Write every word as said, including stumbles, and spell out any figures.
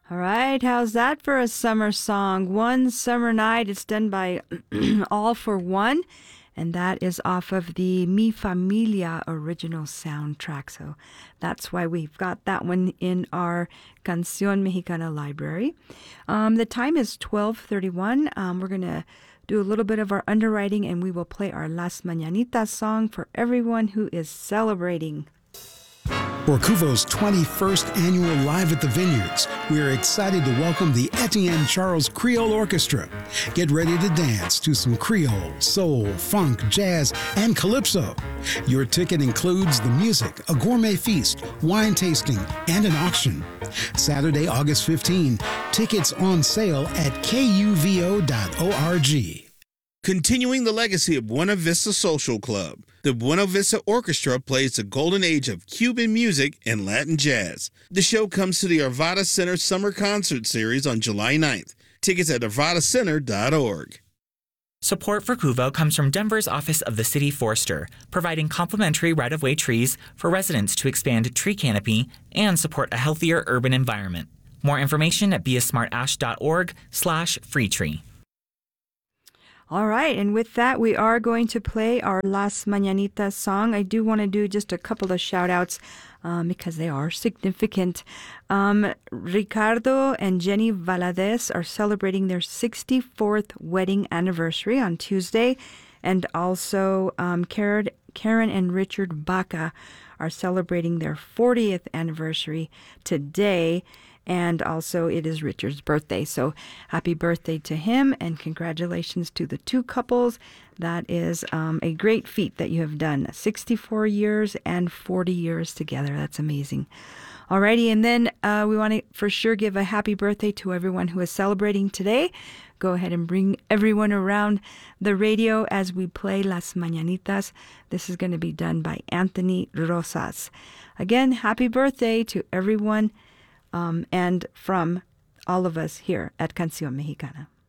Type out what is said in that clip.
All right, how's that for a summer song? One Summer Night. It's done by All for One, and that is off of the Mi Familia original soundtrack. So that's why we've got that one in our Canción Mexicana library. Um, the time is twelve thirty-one. Um, we're going to do a little bit of our underwriting, and we will play our Las Mañanitas song for everyone who is celebrating. For Cuvo's twenty-first annual Live at the Vineyards, we are excited to welcome the Etienne Charles Creole Orchestra. Get ready to dance to some Creole, soul, funk, jazz, and calypso. Your ticket includes the music, a gourmet feast, wine tasting, and an auction. Saturday, August fifteenth, tickets on sale at K U V O dot org. Continuing the legacy of Buena Vista Social Club, the Buena Vista Orchestra plays the golden age of Cuban music and Latin jazz. The show comes to the Arvada Center Summer Concert Series on July ninth. Tickets at arvada center dot org. Support for Cuvo comes from Denver's Office of the City Forester, providing complimentary right-of-way trees for residents to expand tree canopy and support a healthier urban environment. More information at beasmartash.org slash free tree. All right, and with that, we are going to play our Las Mañanitas song. I do want to do just a couple of shout-outs um, because they are significant. Um, Ricardo and Jenny Valadez are celebrating their sixty-fourth wedding anniversary on Tuesday, and also um, Karen, Karen and Richard Baca are celebrating their fortieth anniversary today. And also, it is Richard's birthday. So happy birthday to him, and congratulations to the two couples. That is um, a great feat that you have done. sixty-four years and forty years together. That's amazing. Alrighty, and then uh, we want to for sure give a happy birthday to everyone who is celebrating today. Go ahead and bring everyone around the radio as we play Las Mañanitas. This is going to be done by Anthony Rosas. Again, happy birthday to everyone. Um, and from all of us here at Canción Mexicana.